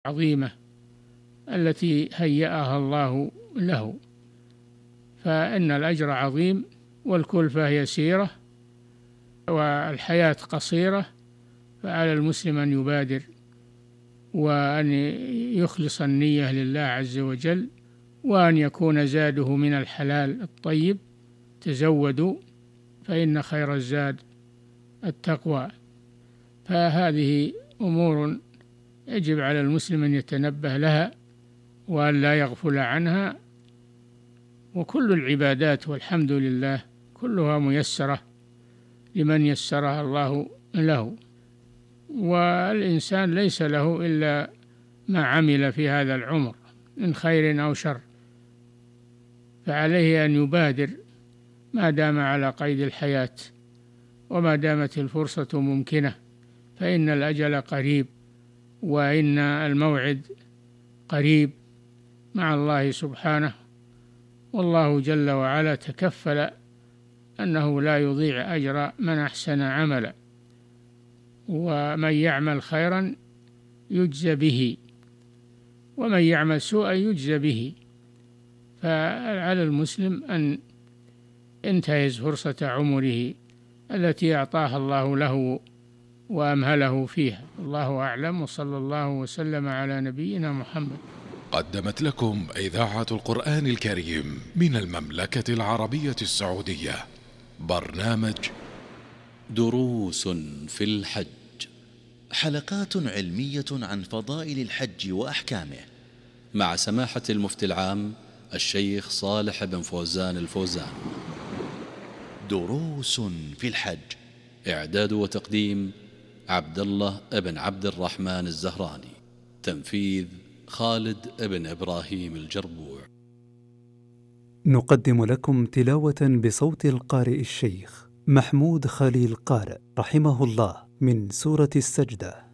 عظيمة التي هيأها الله له، فإن الأجر عظيم والكلفة يسيرة والحياة قصيرة، فعلى المسلم أن يبادر وأن يخلص النية لله عز وجل، وأن يكون زاده من الحلال الطيب. تزودوا فإن خير الزاد التقوى. فهذه أمور يجب على المسلم أن يتنبه لها وأن لا يغفل عنها. وكل العبادات والحمد لله كلها ميسرة لمن يسرها الله له، والإنسان ليس له إلا ما عمل في هذا العمر من خير أو شر، فعليه أن يبادر ما دام على قيد الحياة وما دامت الفرصة ممكنة، فإن الأجل قريب وإن الموعد قريب مع الله سبحانه. والله جل وعلا تكفل أنه لا يضيع أجر من أحسن عملا، ومن يعمل خيرا يجزى به ومن يعمل سوءا يجزى به. فعلى المسلم أن ينتهز فرصة عمره التي أعطاها الله له وأمهله فيها. الله أعلم، وصلى الله وسلم على نبينا محمد. قدمت لكم إذاعة القرآن الكريم من المملكة العربية السعودية برنامج دروس في الحج، حلقات علمية عن فضائل الحج وأحكامه، مع سماحة المفتي العام الشيخ صالح بن فوزان الفوزان. دروس في الحج، إعداد وتقديم عبد الله بن عبد الرحمن الزهراني، تنفيذ خالد بن إبراهيم الجربوع. نقدم لكم تلاوة بصوت القارئ الشيخ محمود خليل قارئ رحمه الله من سورة السجدة.